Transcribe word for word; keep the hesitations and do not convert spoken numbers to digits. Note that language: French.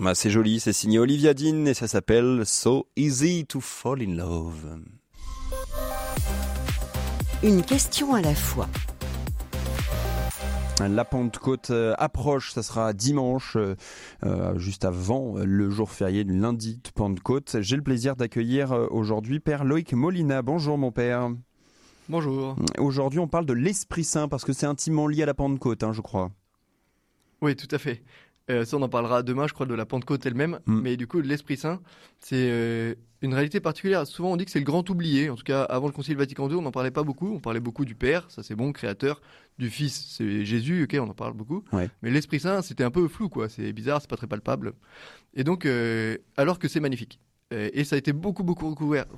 Bah, c'est joli, c'est signé Olivia Dean et ça s'appelle So Easy to Fall in Love. Une question à la fois. La Pentecôte approche, ça sera dimanche, euh, juste avant le jour férié du lundi de Pentecôte. J'ai le plaisir d'accueillir aujourd'hui Père Loïc Molina. Bonjour mon père. Bonjour. Aujourd'hui on parle de l'Esprit Saint parce que c'est intimement lié à la Pentecôte, hein, je crois. Oui, tout à fait. Euh, ça, on en parlera demain, je crois, de la Pentecôte elle-même. Mm. Mais du coup, l'Esprit Saint, c'est euh, une réalité particulière. Souvent, on dit que c'est le grand oublié. En tout cas, avant le Concile Vatican deux, on n'en parlait pas beaucoup. On parlait beaucoup du Père, ça c'est bon, créateur. Du Fils, c'est Jésus, ok, on en parle beaucoup. Ouais. Mais l'Esprit Saint, c'était un peu flou, quoi. C'est bizarre, c'est pas très palpable. Et donc, euh, alors que c'est magnifique. Euh, et ça a été beaucoup, beaucoup recouvert,